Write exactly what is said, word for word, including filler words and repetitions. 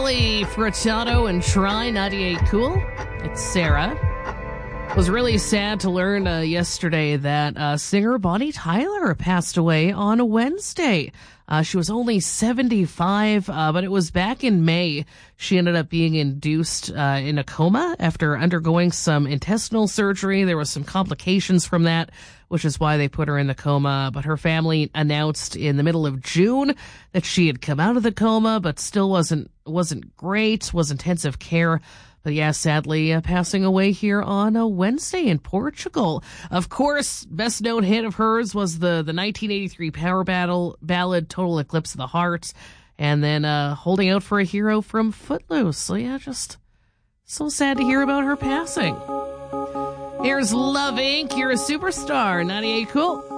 Nelly Furtado and Try ninety-eight Cool. It's Sarah. It was really sad to learn uh, yesterday that uh, singer Bonnie Tyler passed away on a Wednesday. Uh, she was only seventy-five, uh, but it was back in May. She ended up being induced uh, in a coma after undergoing some intestinal surgery. There was some complications from that, which is why they put her in the coma. But her family announced in the middle of June that she had come out of the coma, but still wasn't wasn't great, was intensive care. But yeah, sadly, uh, passing away here on a Wednesday in Portugal. Of course, best known hit of hers was the, the nineteen eighty-three power battle ballad Total Eclipse of the Heart, and then uh, Holding Out for a Hero from Footloose. So yeah, just so sad to hear about her passing. Here's Love Incorporated. You're a Superstar. ninety-eight Cool.